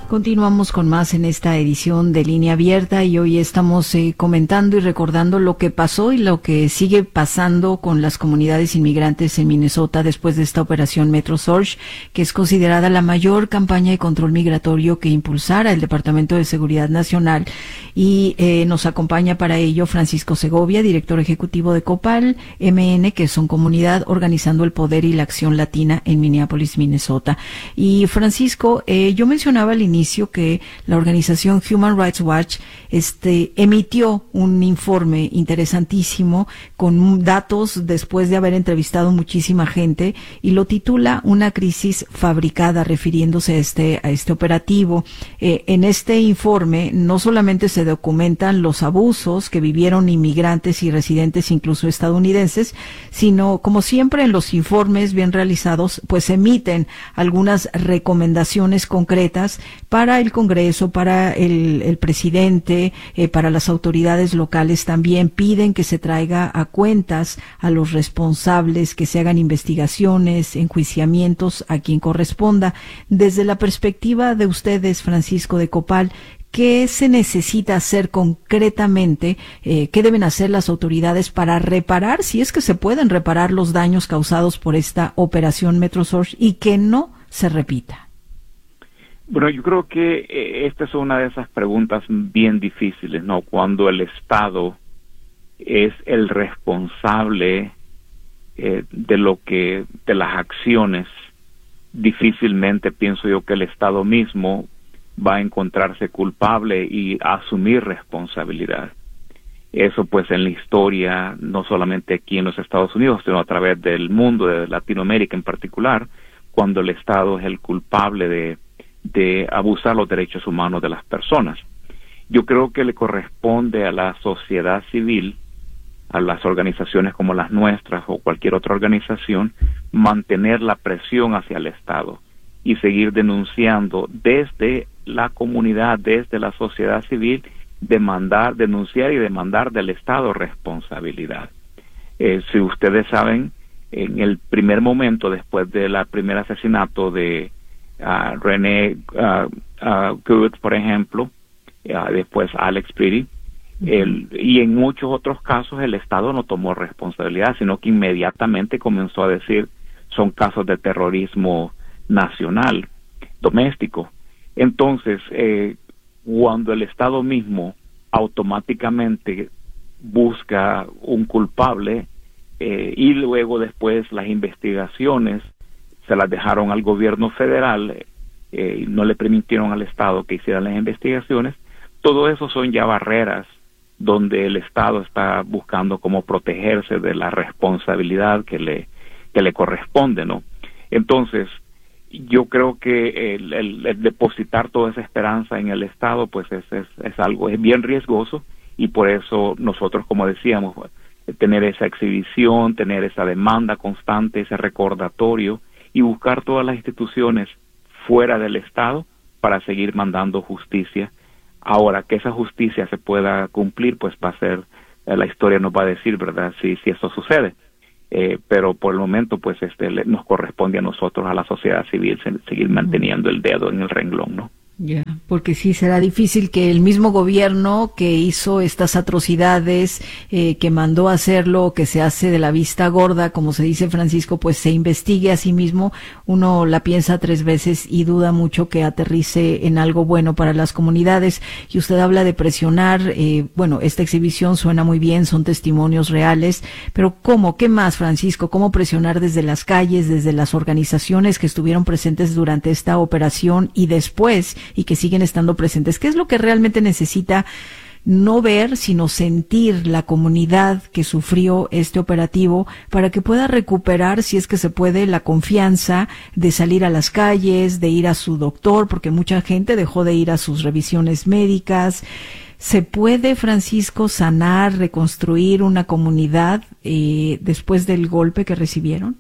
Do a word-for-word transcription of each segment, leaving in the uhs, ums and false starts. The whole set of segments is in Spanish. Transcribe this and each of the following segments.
Continuamos con más en esta edición de Línea Abierta y hoy estamos eh, comentando y recordando lo que pasó y lo que sigue pasando con las comunidades inmigrantes en Minnesota después de esta operación Metro Surge, que es considerada la mayor campaña de control migratorio que impulsara el Departamento de Seguridad Nacional. Y eh, nos acompaña para ello Francisco Segovia, director ejecutivo de COPAL M N, que son Comunidad Organizando el Poder y la Acción Latina en Minneapolis, Minnesota. Y Francisco, eh, yo mencionaba al inicio que la organización Human Rights Watch este, emitió un informe interesantísimo con datos después de haber entrevistado muchísima gente y lo titula Una crisis fabricada, refiriéndose a este, a este operativo. Eh, en este informe no solamente se documentan los abusos que vivieron inmigrantes y residentes, incluso estadounidenses, sino, como siempre en los informes bien realizados, pues emiten algunas recomendaciones concretas para el Congreso, para el, el presidente, eh, para las autoridades locales. También piden que se traiga a cuentas a los responsables, que se hagan investigaciones, enjuiciamientos a quien corresponda. Desde la perspectiva de ustedes, Francisco, de COPAL, ¿qué se necesita hacer concretamente? Eh, ¿Qué deben hacer las autoridades para reparar, si es que se pueden reparar, los daños causados por esta operación Metro Surge y que no se repita? Bueno, yo creo que eh, esta es una de esas preguntas bien difíciles, ¿no? Cuando el Estado es el responsable eh, de lo que, de las acciones, difícilmente pienso yo que el Estado mismo va a encontrarse culpable y asumir responsabilidad. Eso pues en la historia, no solamente aquí en los Estados Unidos, sino a través del mundo, de Latinoamérica en particular, cuando el Estado es el culpable de de abusar los derechos humanos de las personas. Yo creo que le corresponde a la sociedad civil, a las organizaciones como las nuestras o cualquier otra organización, mantener la presión hacia el Estado y seguir denunciando desde la comunidad, desde la sociedad civil, demandar, denunciar y demandar del Estado responsabilidad. Eh, si ustedes saben, en el primer momento, después del primer asesinato de Uh, René uh, uh, Good, por ejemplo, uh, después Alex Pretty, uh-huh. el, y en muchos otros casos el Estado no tomó responsabilidad, sino que inmediatamente comenzó a decir son casos de terrorismo nacional, doméstico. Entonces, eh, cuando el Estado mismo automáticamente busca un culpable eh, y luego después las investigaciones se las dejaron al gobierno federal, eh, no le permitieron al Estado que hiciera las investigaciones. Todo eso son ya barreras donde el Estado está buscando cómo protegerse de la responsabilidad que le que le corresponde, ¿no? Entonces, yo creo que el, el, el depositar toda esa esperanza en el Estado, pues es, es, es algo, es bien riesgoso, y por eso nosotros, como decíamos, tener esa exhibición, tener esa demanda constante, ese recordatorio, y buscar todas las instituciones fuera del Estado para seguir mandando justicia. Ahora, que esa justicia se pueda cumplir, pues va a ser, eh, la historia nos va a decir, ¿verdad?, si, si eso sucede. Eh, pero por el momento, pues este le, nos corresponde a nosotros, a la sociedad civil, se, seguir manteniendo el dedo en el renglón, ¿no? Ya, yeah, porque sí será difícil que el mismo gobierno que hizo estas atrocidades, eh, que mandó a hacerlo, que se hace de la vista gorda, como se dice, Francisco, pues se investigue a sí mismo. Uno la piensa tres veces y duda mucho que aterrice en algo bueno para las comunidades. Y usted habla de presionar, eh, bueno, esta exhibición suena muy bien, son testimonios reales, pero ¿cómo? ¿Qué más, Francisco? ¿Cómo presionar desde las calles, desde las organizaciones que estuvieron presentes durante esta operación y después, y que siguen estando presentes? ¿Qué es lo que realmente necesita no ver, sino sentir la comunidad que sufrió este operativo para que pueda recuperar, si es que se puede, la confianza de salir a las calles, de ir a su doctor, porque mucha gente dejó de ir a sus revisiones médicas? ¿Se puede, Francisco, sanar, reconstruir una comunidad eh, después del golpe que recibieron?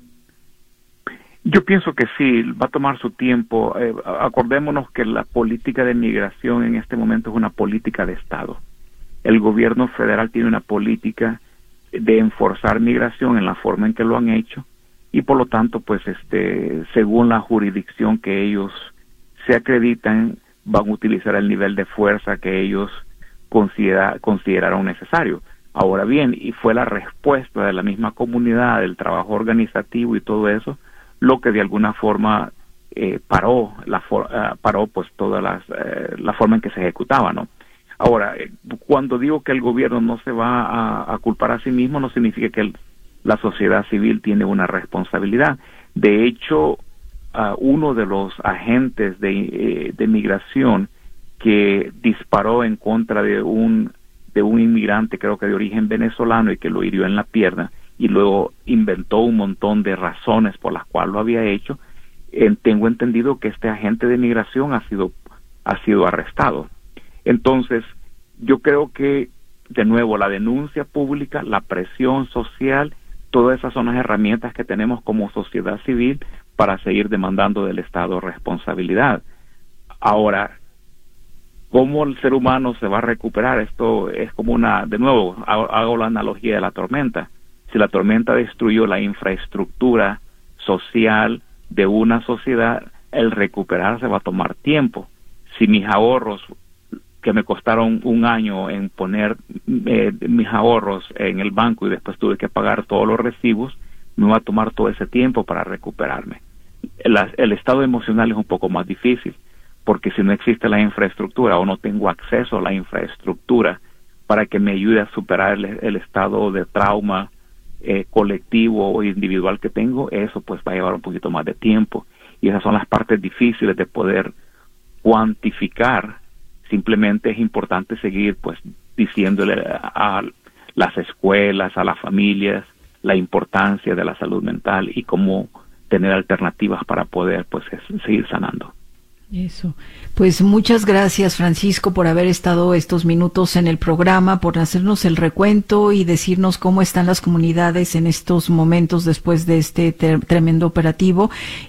Yo pienso que sí, va a tomar su tiempo. Eh, acordémonos que la política de migración en este momento es una política de Estado. El gobierno federal tiene una política de enforzar migración en la forma en que lo han hecho, y por lo tanto, pues este, según la jurisdicción que ellos se acreditan, van a utilizar el nivel de fuerza que ellos considera, consideraron necesario. Ahora bien, y fue la respuesta de la misma comunidad, del trabajo organizativo y todo eso, lo que de alguna forma eh, paró la for, uh, paró pues toda las, eh, la forma en que se ejecutaba, ¿no? Ahora, eh, cuando digo que el gobierno no se va a, a culpar a sí mismo, no significa que el, la sociedad civil tiene una responsabilidad. De hecho, uh, uno de los agentes de, eh, de migración que disparó en contra de un de un inmigrante, creo que de origen venezolano, y que lo hirió en la pierna, y luego inventó un montón de razones por las cuales lo había hecho, eh, tengo entendido que este agente de migración ha sido ha sido arrestado. Entonces, yo creo que, de nuevo, la denuncia pública, la presión social, todas esas son las herramientas que tenemos como sociedad civil para seguir demandando del Estado responsabilidad. Ahora, ¿cómo el ser humano se va a recuperar? Esto es como una, de nuevo, hago la analogía de la tormenta. Si la tormenta destruyó la infraestructura social de una sociedad, el recuperarse va a tomar tiempo. Si mis ahorros, que me costaron un año en poner eh, mis ahorros en el banco y después tuve que pagar todos los recibos, me va a tomar todo ese tiempo para recuperarme. El, el estado emocional es un poco más difícil, porque si no existe la infraestructura o no tengo acceso a la infraestructura para que me ayude a superar el, el estado de trauma eh, colectivo o individual que tengo, eso pues va a llevar un poquito más de tiempo. Y esas son las partes difíciles de poder cuantificar. Simplemente es importante seguir pues diciéndole a, a las escuelas, a las familias, la importancia de la salud mental y cómo tener alternativas para poder pues seguir sanando. Eso. Pues muchas gracias, Francisco, por haber estado estos minutos en el programa, por hacernos el recuento y decirnos cómo están las comunidades en estos momentos después de este ter- tremendo operativo.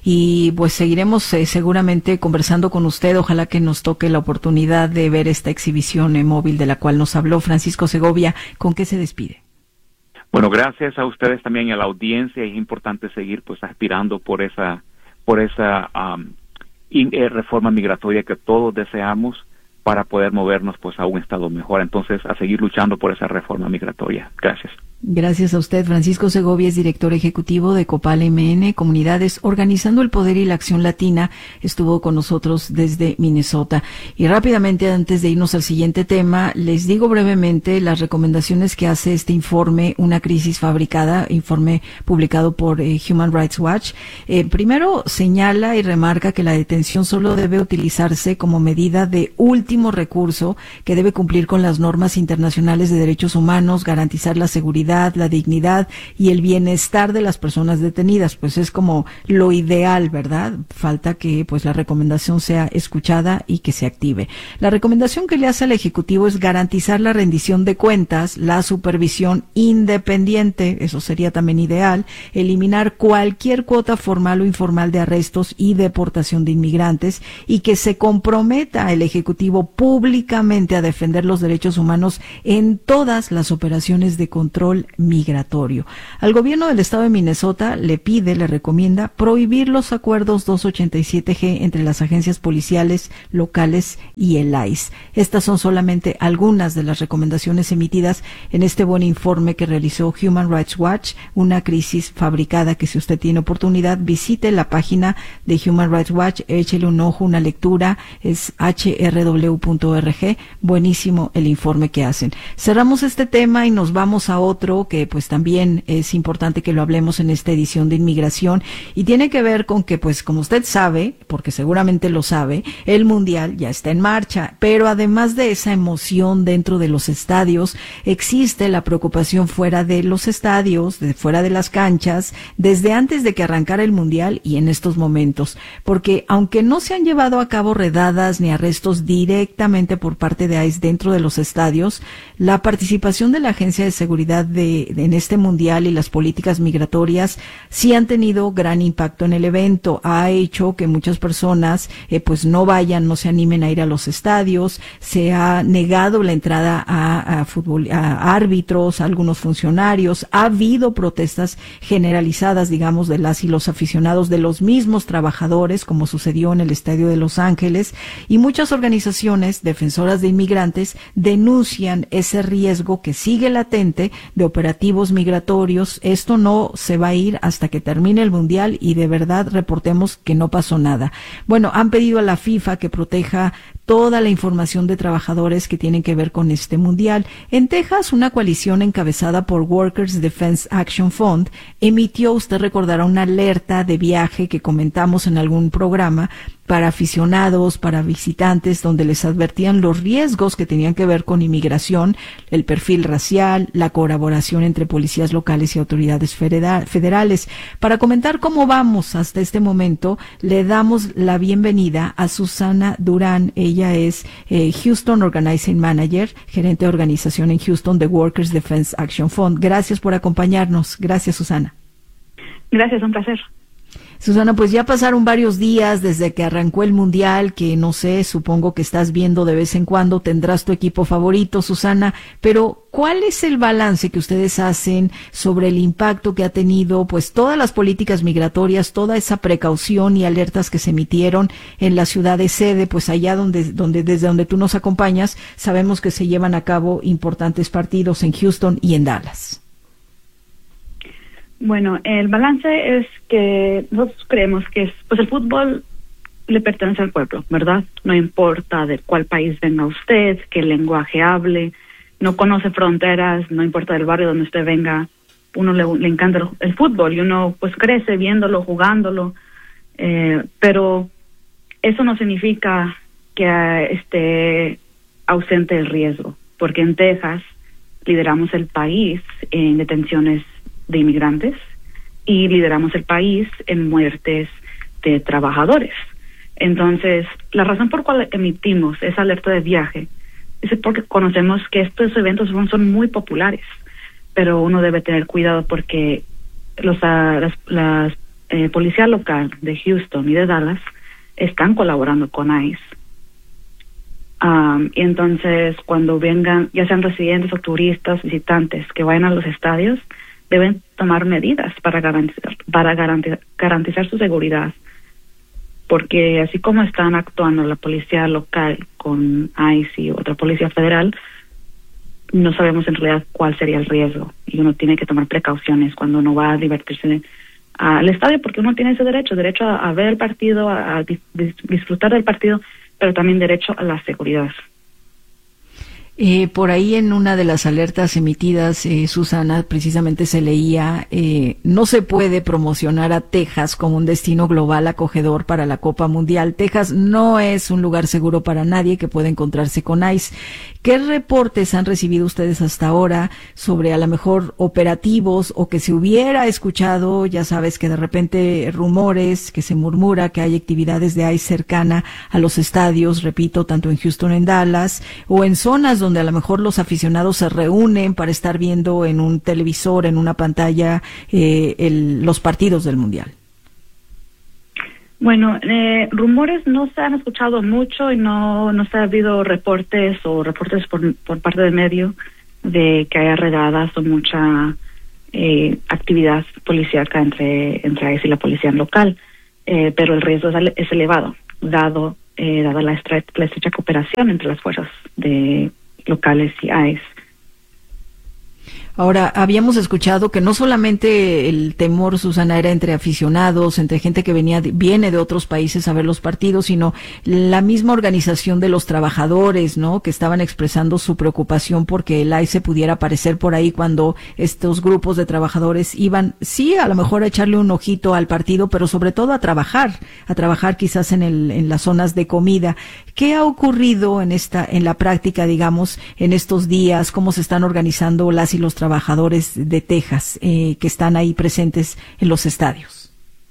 Y pues seguiremos eh, seguramente conversando con usted. Ojalá que nos toque la oportunidad de ver esta exhibición en móvil de la cual nos habló Francisco Segovia. ¿Con qué se despide? Bueno, gracias a ustedes también y a la audiencia. Es importante seguir pues aspirando por esa, por esa, um, y, eh, reforma migratoria que todos deseamos para poder movernos pues a un estado mejor. Entonces, a seguir luchando por esa reforma migratoria. Gracias. Gracias a usted. Francisco Segovia es director ejecutivo de Copal M N, Comunidades Organizando el Poder y la Acción Latina. Estuvo con nosotros desde Minnesota. Y rápidamente, antes de irnos al siguiente tema, les digo brevemente las recomendaciones que hace este informe, Una crisis fabricada, informe publicado por eh, Human Rights Watch. Eh, primero, señala y remarca que la detención solo debe utilizarse como medida de último recurso, que debe cumplir con las normas internacionales de derechos humanos, garantizar la seguridad, la dignidad y el bienestar de las personas detenidas. Pues es como lo ideal, ¿verdad? Falta que pues la recomendación sea escuchada y que se active. La recomendación que le hace al Ejecutivo es garantizar la rendición de cuentas, la supervisión independiente, eso sería también ideal, eliminar cualquier cuota formal o informal de arrestos y deportación de inmigrantes, y que se comprometa el Ejecutivo públicamente a defender los derechos humanos en todas las operaciones de control migratorio. Al gobierno del estado de Minnesota le pide, le recomienda prohibir los acuerdos doscientos ochenta y siete G entre las agencias policiales locales y el I C E. Estas son solamente algunas de las recomendaciones emitidas en este buen informe que realizó Human Rights Watch, Una crisis fabricada, que si usted tiene oportunidad visite la página de Human Rights Watch, échele un ojo, una lectura, es hache erre doble u punto org. Buenísimo el informe que hacen. Cerramos este tema y nos vamos a otro que pues también es importante que lo hablemos en esta edición de Inmigración, y tiene que ver con que pues como usted sabe, porque seguramente lo sabe, el Mundial ya está en marcha, pero además de esa emoción dentro de los estadios, existe la preocupación fuera de los estadios, de fuera de las canchas, desde antes de que arrancara el Mundial y en estos momentos, porque aunque no se han llevado a cabo redadas ni arrestos directamente por parte de I C E dentro de los estadios, la participación de la Agencia de Seguridad de, de en este mundial y las políticas migratorias sí han tenido gran impacto en el evento. Ha hecho que muchas personas eh, pues no vayan, no se animen a ir a los estadios. Se ha negado la entrada a, a fútbol, a árbitros, a algunos funcionarios. Ha habido protestas generalizadas, digamos, de las y los aficionados, de los mismos trabajadores, como sucedió en el estadio de Los Ángeles, y muchas organizaciones defensoras de inmigrantes denuncian ese riesgo que sigue latente de operativos migratorios. Esto no se va a ir hasta que termine el mundial y de verdad reportemos que no pasó nada. Bueno, han pedido a la FIFA que proteja toda la información de trabajadores que tienen que ver con este mundial. En Texas, una coalición encabezada por Workers Defense Action Fund emitió, usted recordará, una alerta de viaje que comentamos en algún programa para aficionados, para visitantes, donde les advertían los riesgos que tenían que ver con inmigración, el perfil racial, la colaboración entre policías locales y autoridades federales. Para comentar cómo vamos hasta este momento, le damos la bienvenida a Susana Durán. Ella es eh, Houston Organizing Manager, gerente de organización en Houston de Workers Defense Action Fund. Gracias por acompañarnos. Gracias, Susana. Gracias, un placer. Susana, pues ya pasaron varios días desde que arrancó el Mundial, que no sé, supongo que estás viendo de vez en cuando, tendrás tu equipo favorito, Susana, pero ¿cuál es el balance que ustedes hacen sobre el impacto que ha tenido, pues, todas las políticas migratorias, toda esa precaución y alertas que se emitieron en la ciudad de sede, pues allá donde, donde, desde donde tú nos acompañas, sabemos que se llevan a cabo importantes partidos en Houston y en Dallas? Bueno, el balance es que nosotros creemos que es, pues el fútbol le pertenece al pueblo, ¿verdad? No importa de cuál país venga usted, qué lenguaje hable, no conoce fronteras, no importa del barrio donde usted venga, uno le, le encanta el, el fútbol y uno pues crece viéndolo, jugándolo, eh, pero eso no significa que uh, esté ausente el riesgo, porque en Texas lideramos el país en detenciones de inmigrantes y lideramos el país en muertes de trabajadores. Entonces, la razón por cual emitimos esa alerta de viaje es porque conocemos que estos eventos son, son muy populares, pero uno debe tener cuidado porque los uh, las, las eh, policía local de Houston y de Dallas están colaborando con ICE. Um, y entonces, cuando vengan, ya sean residentes o turistas, visitantes que vayan a los estadios, deben tomar medidas para garantizar, para garantizar, garantizar su seguridad, porque así como están actuando la policía local con ICE y otra policía federal, no sabemos en realidad cuál sería el riesgo y uno tiene que tomar precauciones cuando uno va a divertirse al estadio, porque uno tiene ese derecho, derecho a, a ver el partido, a, a dis, disfrutar del partido, pero también derecho a la seguridad. Eh, por ahí en una de las alertas emitidas, eh, Susana, precisamente se leía, eh, no se puede promocionar a Texas como un destino global acogedor para la Copa Mundial. Texas no es un lugar seguro para nadie que pueda encontrarse con ICE. ¿Qué reportes han recibido ustedes hasta ahora sobre a lo mejor operativos o que se hubiera escuchado, ya sabes que de repente rumores, que se murmura que hay actividades de ICE cercana a los estadios, repito, tanto en Houston, en Dallas, o en zonas donde a lo mejor los aficionados se reúnen para estar viendo en un televisor, en una pantalla, eh, el, los partidos del Mundial? Bueno, eh, rumores no se han escuchado mucho y no, no se ha habido reportes o reportes por, por parte del medio de que haya redadas o mucha eh, actividad policíaca entre, entre ICE y la policía local, eh, pero el riesgo es, es elevado, dado, eh, dada la, estre la estrecha cooperación entre las fuerzas de locales y ICE. Ahora, habíamos escuchado que no solamente el temor, Susana, era entre aficionados, entre gente que venía viene de otros países a ver los partidos, sino la misma organización de los trabajadores, ¿no?, que estaban expresando su preocupación porque el ICE pudiera aparecer por ahí cuando estos grupos de trabajadores iban, sí, a lo mejor a echarle un ojito al partido, pero sobre todo a trabajar, a trabajar quizás en el, en las zonas de comida. ¿Qué ha ocurrido en esta, en la práctica, digamos, en estos días? ¿Cómo se están organizando las y los trabajadores? trabajadores de Texas eh, que están ahí presentes en los estadios?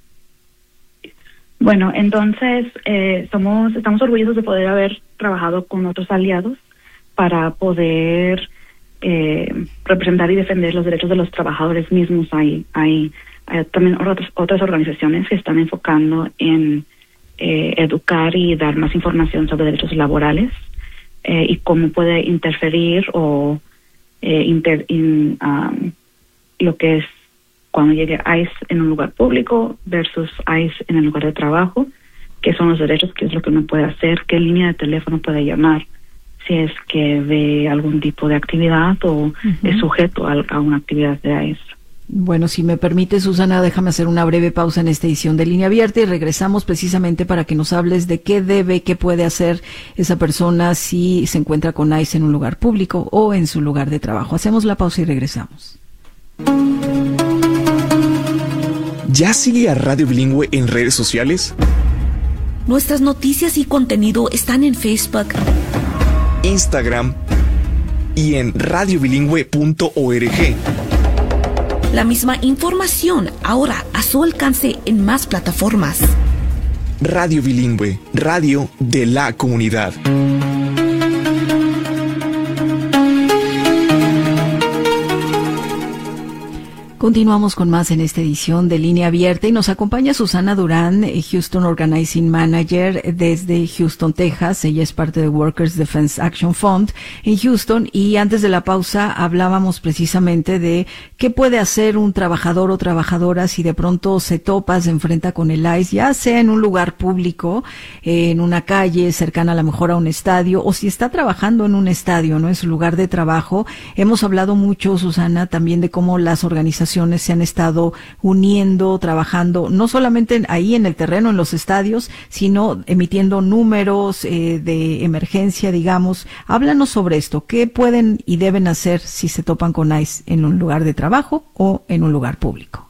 Bueno, entonces eh, somos estamos orgullosos de poder haber trabajado con otros aliados para poder eh, representar y defender los derechos de los trabajadores mismos. Hay, hay, hay también otras, otras organizaciones que están enfocando en eh, educar y dar más información sobre derechos laborales eh, y cómo puede interferir o eh, inter, in, um, lo que es cuando llegue ICE en un lugar público versus ICE en el lugar de trabajo, qué son los derechos, qué es lo que uno puede hacer, qué línea de teléfono puede llamar si es que ve algún tipo de actividad o uh-huh. es sujeto a, a una actividad de ICE. Bueno, si me permite, Susana, déjame hacer una breve pausa en esta edición de Línea Abierta y regresamos precisamente para que nos hables de qué debe, qué puede hacer esa persona si se encuentra con ICE en un lugar público o en su lugar de trabajo. Hacemos la pausa y regresamos. ¿Ya sigue a Radio Bilingüe en redes sociales? Nuestras noticias y contenido están en Facebook, Instagram y en radio bilingüe punto org. La misma información ahora a su alcance en más plataformas. Radio Bilingüe, radio de la comunidad. Continuamos con más en esta edición de Línea Abierta y nos acompaña Susana Durán, Houston Organizing Manager desde Houston, Texas. Ella es parte de Workers Defense Action Fund en Houston y antes de la pausa hablábamos precisamente de qué puede hacer un trabajador o trabajadora si de pronto se topa, se enfrenta con el ICE, ya sea en un lugar público, en una calle cercana a lo mejor a un estadio o si está trabajando en un estadio, ¿no? En su lugar de trabajo. Hemos hablado mucho, Susana, también de cómo las organizaciones se han estado uniendo, trabajando, no solamente ahí en el terreno, en los estadios, sino emitiendo números eh, de emergencia, digamos. Háblanos sobre esto. ¿Qué pueden y deben hacer si se topan con ICE en un lugar de trabajo o en un lugar público?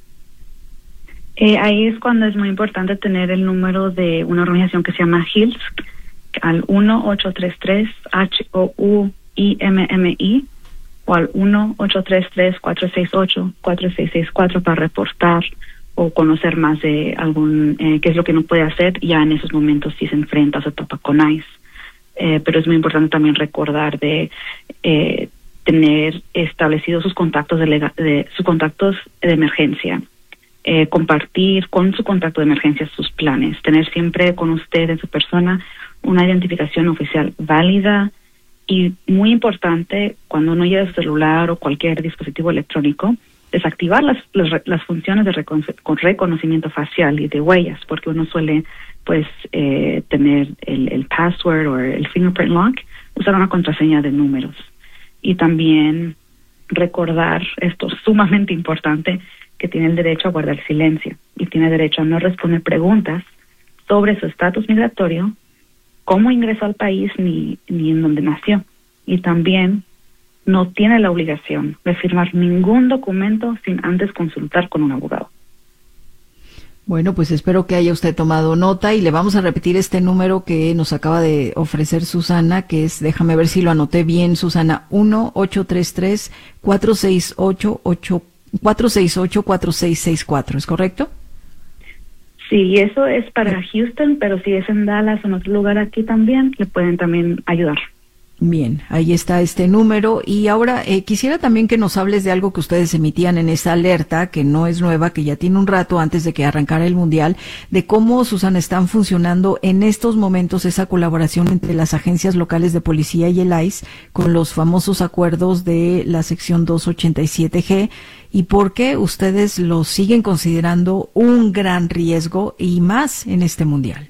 Eh, ahí es cuando es muy importante tener el número de una organización que se llama H I L S, al uno ocho tres tres H O U I M M I, o al uno ocho tres tres cuatro seis ocho cuatro seis seis cuatro para reportar o conocer más de algún, eh, qué es lo que uno puede hacer ya en esos momentos si se enfrenta o se topa con ICE. Eh, pero es muy importante también recordar de eh, tener establecidos sus contactos de, lega- de sus contactos de emergencia, eh, compartir con su contacto de emergencia sus planes, tener siempre con usted en su persona una identificación oficial válida. Y muy importante, cuando uno lleva su celular o cualquier dispositivo electrónico, desactivar las, las, las funciones de recon, con reconocimiento facial y de huellas, porque uno suele pues eh, tener el, el password o el fingerprint lock, usar una contraseña de números. Y también recordar, esto es sumamente importante, que tiene el derecho a guardar silencio y tiene derecho a no responder preguntas sobre su estatus migratorio, cómo ingresó al país ni, ni en dónde nació. Y también no tiene la obligación de firmar ningún documento sin antes consultar con un abogado. Bueno, pues espero que haya usted tomado nota y le vamos a repetir este número que nos acaba de ofrecer Susana, que es, déjame ver si lo anoté bien, Susana, uno ocho tres tres cuatro seis ocho cuatro seis ocho cuatro seis seis cuatro, ¿es correcto? Sí, eso es para Houston, pero si es en Dallas o en otro lugar aquí también, le pueden también ayudar. Bien, ahí está este número. Y ahora eh, quisiera también que nos hables de algo que ustedes emitían en esa alerta, que no es nueva, que ya tiene un rato antes de que arrancara el Mundial, de cómo, Susana, están funcionando en estos momentos esa colaboración entre las agencias locales de policía y el ICE con los famosos acuerdos de la sección doscientos ochenta y siete G, y por qué ustedes lo siguen considerando un gran riesgo y más en este Mundial.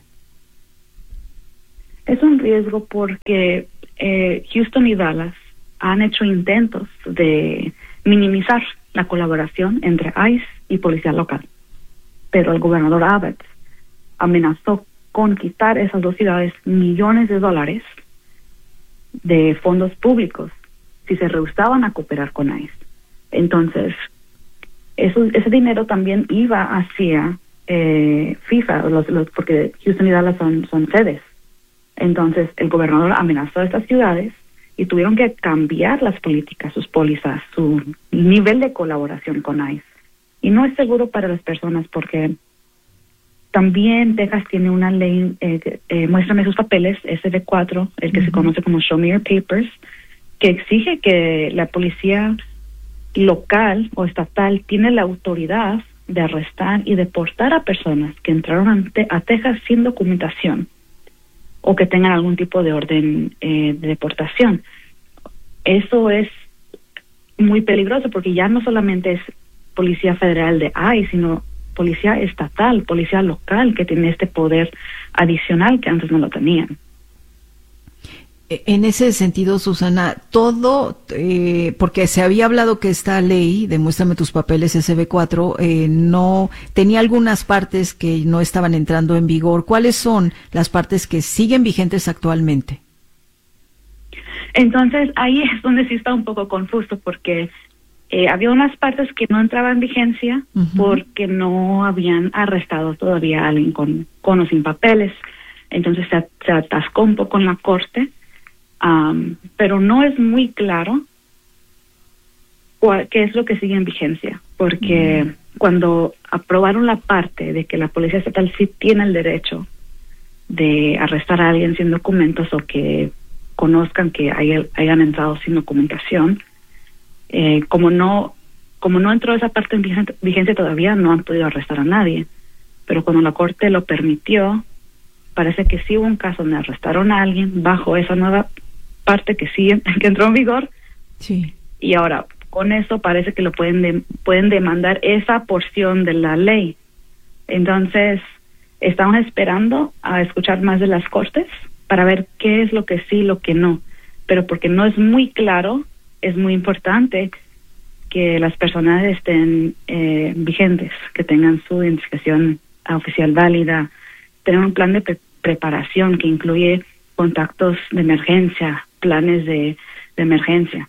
Es un riesgo porque eh, Houston y Dallas han hecho intentos de minimizar la colaboración entre ICE y policía local, pero el gobernador Abbott amenazó con quitar esas dos ciudades millones de dólares de fondos públicos si se rehusaban a cooperar con ICE. Entonces, eso, ese dinero también iba hacia eh, FIFA, los, los, porque Houston y Dallas son, son sedes. Entonces, el gobernador amenazó a estas ciudades y tuvieron que cambiar las políticas, sus pólizas, su nivel de colaboración con ICE. Y no es seguro para las personas porque también Texas tiene una ley, eh, eh, muéstrame sus papeles, S B cuatro, el que uh-huh. se conoce como Show Me Your Papers, que exige que la policía local o estatal tiene la autoridad de arrestar y deportar a personas que entraron a, te- a Texas sin documentación o que tengan algún tipo de orden eh, de deportación. Eso es muy peligroso porque ya no solamente es policía federal de I C E, sino policía estatal, policía local que tiene este poder adicional que antes no lo tenían. En ese sentido, Susana, todo, eh, porque se había hablado que esta ley, Demuéstrame tus papeles S B cuatro, eh, no tenía algunas partes que no estaban entrando en vigor. ¿Cuáles son las partes que siguen vigentes actualmente? Entonces, ahí es donde sí está un poco confuso, porque eh, había unas partes que no entraban en vigencia uh-huh. porque no habían arrestado todavía a alguien con, con o sin papeles. Entonces se, se atascó un poco en la corte. Um, pero no es muy claro cuál, qué es lo que sigue en vigencia, porque mm. cuando aprobaron la parte de que la policía estatal sí tiene el derecho de arrestar a alguien sin documentos o que conozcan que hay, hayan entrado sin documentación, eh, como no como no entró esa parte en vigencia, vigencia todavía, no han podido arrestar a nadie, pero cuando la corte lo permitió, parece que sí hubo un caso donde arrestaron a alguien bajo esa nueva parte que sí que entró en vigor. Sí. Y ahora con eso parece que lo pueden de, pueden demandar esa porción de la ley. Entonces estamos esperando a escuchar más de las cortes para ver qué es lo que sí, lo que no. Pero porque no es muy claro, es muy importante que las personas estén eh, vigentes, que tengan su identificación oficial válida, tener un plan de pre- preparación que incluye contactos de emergencia, planes de, de emergencia.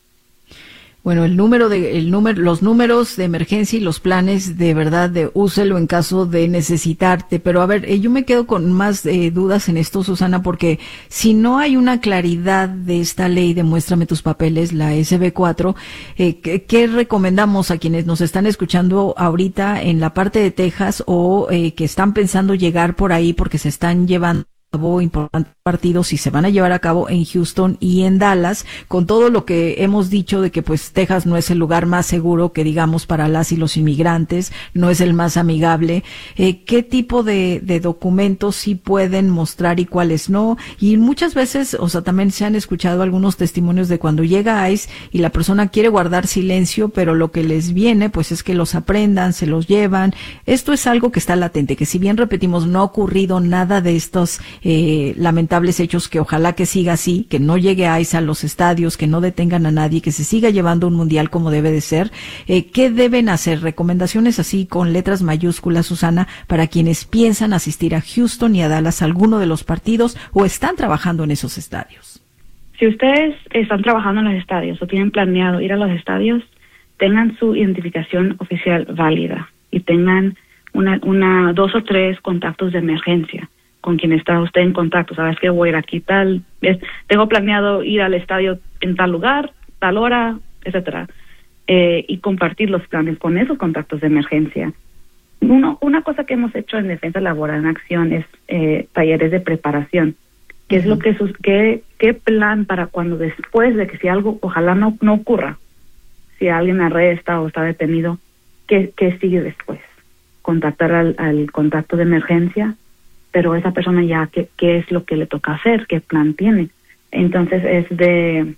Bueno, el número de el número los números de emergencia y los planes de verdad de úselo en caso de necesitarte, pero a ver, eh, yo me quedo con más eh, dudas en esto, Susana, porque si no hay una claridad de esta ley de Muéstrame tus papeles, la S B cuatro, eh, ¿qué, ¿qué recomendamos a quienes nos están escuchando ahorita en la parte de Texas o eh, que están pensando llegar por ahí porque se están llevando importantes partidos y se van a llevar a cabo en Houston y en Dallas, con todo lo que hemos dicho de que pues Texas no es el lugar más seguro que digamos para las y los inmigrantes, no es el más amigable? Eh, ¿qué tipo de, de documentos sí pueden mostrar y cuáles no? Y muchas veces, o sea, también se han escuchado algunos testimonios de cuando llega ICE y la persona quiere guardar silencio, pero lo que les viene pues es que los aprendan, se los llevan. Esto es algo que está latente, que si bien repetimos no ha ocurrido nada de estos Eh, lamentables hechos, que ojalá que siga así, que no llegue a ICE a los estadios, que no detengan a nadie, que se siga llevando un mundial como debe de ser. Eh, ¿Qué deben hacer? Recomendaciones así con letras mayúsculas, Susana, para quienes piensan asistir a Houston y a Dallas a alguno de los partidos o están trabajando en esos estadios. Si ustedes están trabajando en los estadios o tienen planeado ir a los estadios, tengan su identificación oficial válida y tengan una, una dos o tres contactos de emergencia con quien está usted en contacto. Sabes que voy a ir aquí tal, es, tengo planeado ir al estadio en tal lugar, tal hora, etcétera, eh, y compartir los planes con esos contactos de emergencia. Uno, una cosa que hemos hecho en Defensa Laboral en Acción es eh, talleres de preparación. ¿Qué uh-huh. es lo que sus, qué, qué plan para cuando después de que si algo, ojalá no, no ocurra, si alguien arresta o está detenido, qué, qué sigue después? Contactar al, al contacto de emergencia, pero esa persona ya qué, qué es lo que le toca hacer, qué plan tiene. Entonces es de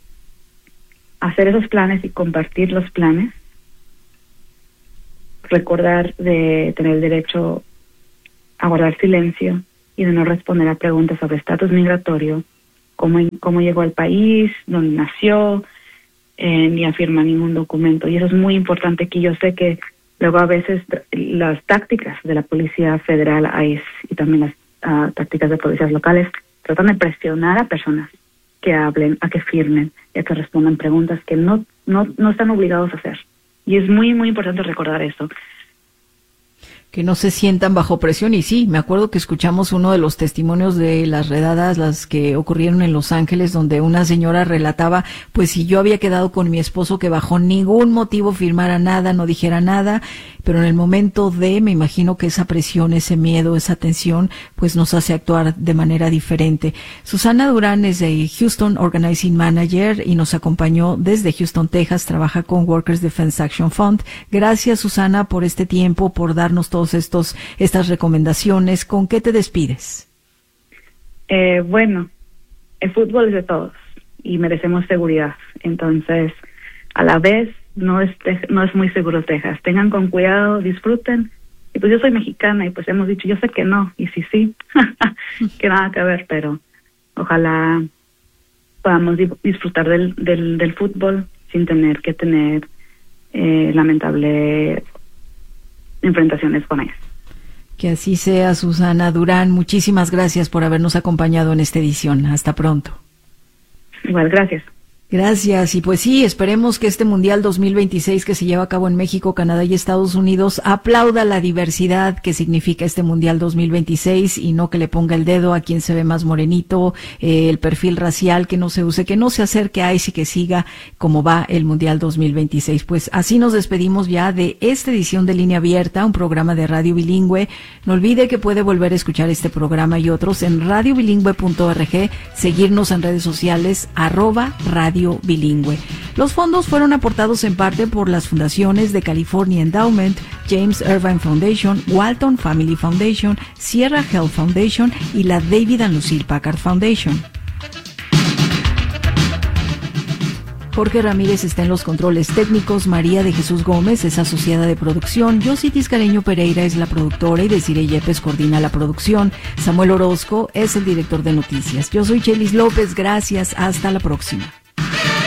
hacer esos planes y compartir los planes, recordar de tener el derecho a guardar silencio y de no responder a preguntas sobre estatus migratorio, cómo, cómo llegó al país, dónde nació, eh, ni afirma ningún documento. Y eso es muy importante, que yo sé que luego a veces las tácticas de la Policía Federal ICE y también las uh, tácticas de policías locales tratan de presionar a personas que hablen, a que firmen y a que respondan preguntas que no, no, no están obligados a hacer. Y es muy, muy importante recordar eso. Que no se sientan bajo presión. Y sí, me acuerdo que escuchamos uno de los testimonios de las redadas, las que ocurrieron en Los Ángeles, donde una señora relataba, pues si yo había quedado con mi esposo que bajo ningún motivo firmara nada, no dijera nada, pero en el momento de, me imagino que esa presión, ese miedo, esa tensión, pues nos hace actuar de manera diferente. Susana Durán es de Houston Organizing Manager y nos acompañó desde Houston, Texas, trabaja con Workers Defense Action Fund. Gracias, Susana, por este tiempo, por darnos todos estos estas recomendaciones. ¿Con qué te despides? Eh, bueno, el fútbol es de todos y merecemos seguridad. Entonces, a la vez, no es no es muy seguro Texas. Tengan con cuidado, disfruten. Y pues yo soy mexicana y pues hemos dicho, yo sé que no, y sí, sí, que nada que ver, pero ojalá podamos di- disfrutar del, del, del fútbol sin tener que tener eh, lamentable enfrentaciones con ellos. Que así sea, Susana Durán. Muchísimas gracias por habernos acompañado en esta edición. Hasta pronto. Igual, gracias. Gracias. Y pues sí, esperemos que este Mundial dos mil veintiséis que se lleva a cabo en México, Canadá y Estados Unidos aplauda la diversidad que significa este Mundial dos mil veintiséis y no que le ponga el dedo a quien se ve más morenito, eh, el perfil racial, que no se use, que no se acerque a ICE y que siga como va el Mundial dos mil veintiséis. Pues así nos despedimos ya de esta edición de Línea Abierta, un programa de radio bilingüe. No olvide que puede volver a escuchar este programa y otros en radio bilingüe punto org, seguirnos en redes sociales, arroba radio bilingüe. Los fondos fueron aportados en parte por las fundaciones de California Endowment, James Irvine Foundation, Walton Family Foundation, Sierra Health Foundation y la David and Lucille Packard Foundation. Jorge Ramírez está en los controles técnicos, María de Jesús Gómez es asociada de producción, Yossi Tiscareño Pereira es la productora y Desiree Yepes coordina la producción, Samuel Orozco es el director de noticias. Yo soy Chelis López, gracias, hasta la próxima.